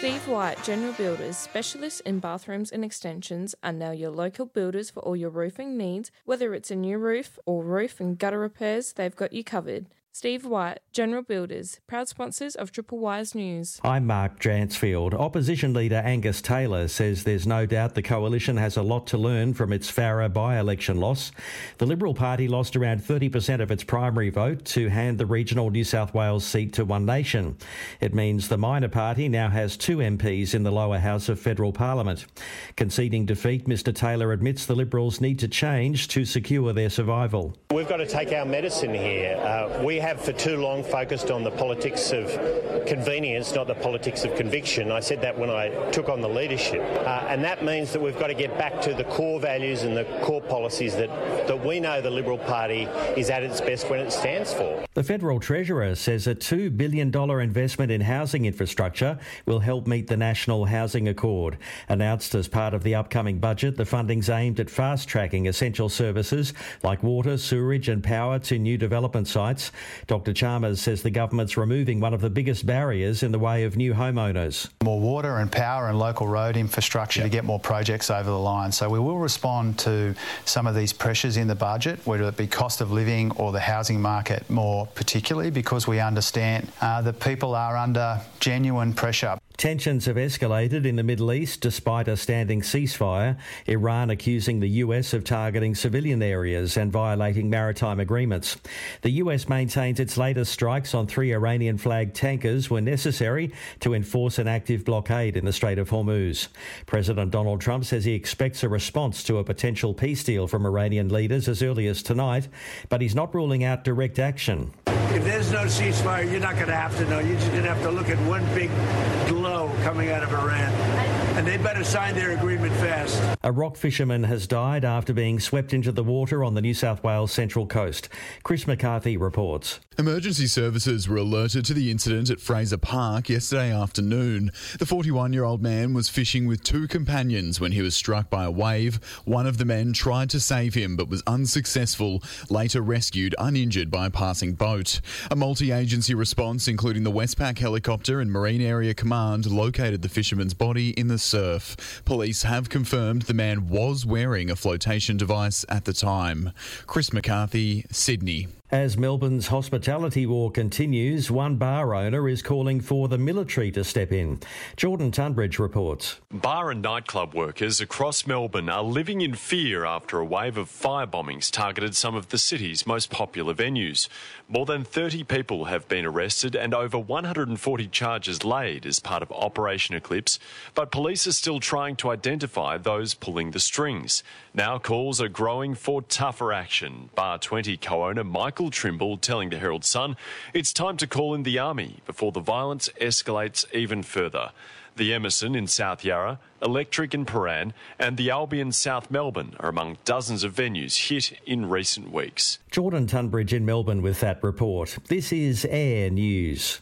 Steve White General Builders, specialists in bathrooms and extensions, are now your local builders for all your roofing needs. Whether it's a new roof or roof and gutter repairs, they've got you covered. Steve White, General Builders, proud sponsors of Triple Wise News. I'm Mark Dransfield. Opposition leader Angus Taylor says there's no doubt the coalition has a lot to learn from its Farrer by-election loss. The Liberal Party lost around 30% of its primary vote to hand the regional New South Wales seat to One Nation. It means the minor party now has 2 MPs in the lower house of federal parliament. Conceding defeat, Mr Taylor admits the Liberals need to change to secure their survival. We've got to take our medicine here. We have for too long focused on the politics of convenience, not the politics of conviction. I said that when I took on the leadership. And that means that we've got to get back to the core values and the core policies that we know the Liberal Party is at its best when it stands for. The Federal Treasurer says a $2 billion investment in housing infrastructure will help meet the National Housing Accord. Announced as part of the upcoming budget, the funding's aimed at fast-tracking essential services like water, sewerage and power to new development sites. Dr Chalmers says the government's removing one of the biggest barriers in the way of new homeowners. More water and power and local road infrastructure to get more projects over the line. So we will respond to some of these pressures in the budget, whether it be cost of living or the housing market more particularly, because we understand that people are under genuine pressure. Tensions have escalated in the Middle East despite a standing ceasefire, Iran accusing the US of targeting civilian areas and violating maritime agreements. The US maintains its latest strikes on 3 Iranian-flagged tankers were necessary to enforce an active blockade in the Strait of Hormuz. President Donald Trump says he expects a response to a potential peace deal from Iranian leaders as early as tonight, but he's not ruling out direct action. If there's no ceasefire, you're not going to have to know. You're just going to have to look at one big glow coming out of Iran. And they better sign their agreement fast. A rock fisherman has died after being swept into the water on the New South Wales Central Coast. Chris McCarthy reports. Emergency services were alerted to the incident at Fraser Park yesterday afternoon. The 41-year-old man was fishing with 2 companions when he was struck by a wave. One of the men tried to save him but was unsuccessful, later rescued uninjured by a passing boat. A multi-agency response, including the Westpac helicopter and Marine Area Command, located the fisherman's body in the surf. Police have confirmed the man was wearing a flotation device at the time. Chris McCarthy, Sydney. As Melbourne's hospitality war continues, one bar owner is calling for the military to step in. Jordan Tunbridge reports. Bar and nightclub workers across Melbourne are living in fear after a wave of fire bombings targeted some of the city's most popular venues. More than 30 people have been arrested and over 140 charges laid as part of Operation Eclipse, but police are still trying to identify those pulling the strings. Now calls are growing for tougher action. Bar 20 co-owner Michael Trimble telling the Herald Sun it's time to call in the army before the violence escalates even further. The Emerson in South Yarra, Electric in Paran and the Albion South Melbourne are among dozens of venues hit in recent weeks. Jordan Tunbridge in Melbourne with that report. This is Air News.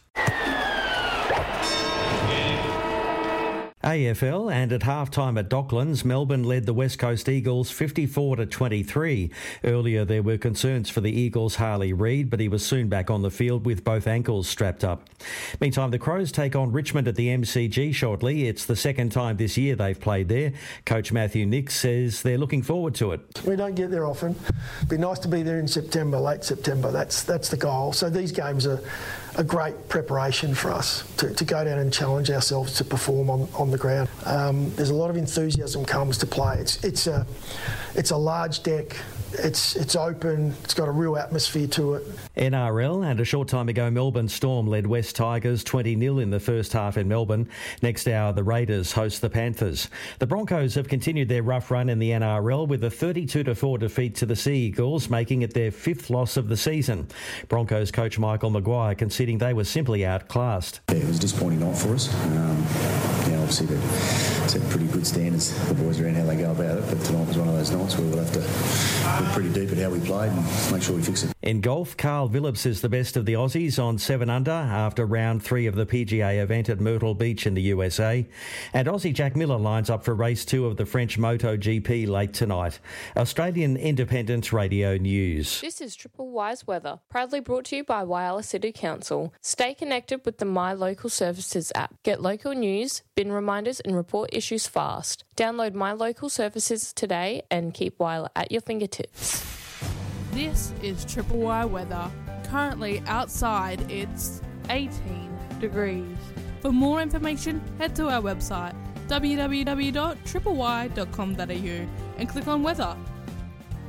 AFL, and at halftime at Docklands, Melbourne led the West Coast Eagles 54-23. Earlier there were concerns for the Eagles' Harley Reid, but he was soon back on the field with both ankles strapped up. Meantime, the Crows take on Richmond at the MCG shortly. It's the second time this year they've played there. Coach Matthew Nicks says they're looking forward to it. We don't get there often. It'd be nice to be there in September, late September. That's the goal. So these games are a great preparation for us to go down and challenge ourselves to perform on the ground. There's a lot of enthusiasm comes to play. It's a large deck. It's open. It's got a real atmosphere to it. NRL, and a short time ago Melbourne Storm led West Tigers 20-0 in the first half in Melbourne. Next hour the Raiders host the Panthers. The Broncos have continued their rough run in the NRL with a 32-4 defeat to the Sea Eagles, making it their 5th loss of the season. Broncos coach Michael Maguire conceding they were simply outclassed. Yeah, it was a disappointing night for us. Obviously they set pretty good standards, the boys, around how they go about it, but tonight was one of those nights where we'll have to look pretty deep at how we played and make sure we fix it. In golf, Carl Phillips is the best of the Aussies on 7 under after round 3 of the PGA event at Myrtle Beach in the USA. And Aussie Jack Miller lines up for race 2 of the French MotoGP late tonight. Australian Independent Radio News. This is Triple Y's weather, proudly brought to you by Whyalla City Council. Stay connected with the My Local Services app. Get local news, bin reminders and report issues fast. Download My Local Services today and keep Whyalla at your fingertips. This is Triple Y weather. Currently outside it's 18 degrees. For more information, head to our website www.tripley.com.au and click on weather.